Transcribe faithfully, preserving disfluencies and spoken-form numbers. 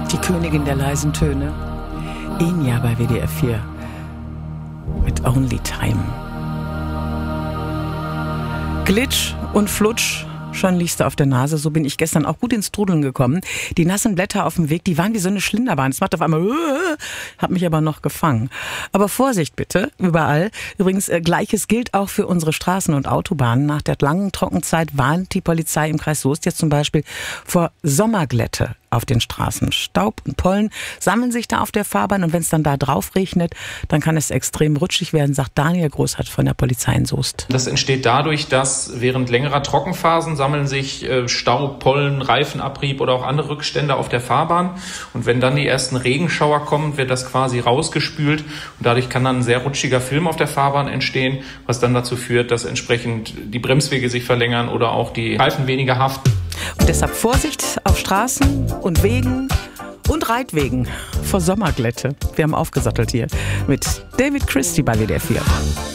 Die Königin der leisen Töne. Enya bei W D R vier. Mit Only Time. Glitsch und Flutsch. Schon liegst du auf der Nase, so bin ich gestern auch gut ins Trudeln gekommen. Die nassen Blätter auf dem Weg, die waren wie so eine Schlinderbahn. Es macht auf einmal, uh, hat mich aber noch gefangen. Aber Vorsicht bitte, überall. Übrigens, äh, Gleiches gilt auch für unsere Straßen und Autobahnen. Nach der langen Trockenzeit warnt die Polizei im Kreis Soest jetzt zum Beispiel vor Sommerglätte auf den Straßen. Staub und Pollen sammeln sich da auf der Fahrbahn und wenn es dann da drauf regnet, dann kann es extrem rutschig werden, sagt Daniel Großhardt von der Polizei in Soest. Das entsteht dadurch, dass während längerer Trockenphasen sammeln sich äh, Staub, Pollen, Reifenabrieb oder auch andere Rückstände auf der Fahrbahn. Und wenn dann die ersten Regenschauer kommen, wird das quasi rausgespült und dadurch kann dann ein sehr rutschiger Film auf der Fahrbahn entstehen, was dann dazu führt, dass entsprechend die Bremswege sich verlängern oder auch die Reifen weniger haften. Und deshalb Vorsicht auf Straßen und Wegen und Reitwegen vor Sommerglätte. Wir haben aufgesattelt hier mit David Christie bei W D R vier.